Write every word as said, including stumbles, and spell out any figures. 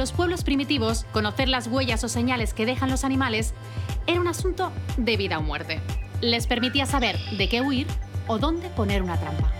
los pueblos primitivos, conocer las huellas o señales que dejan los animales era un asunto de vida o muerte. Les permitía saber de qué huir o dónde poner una trampa.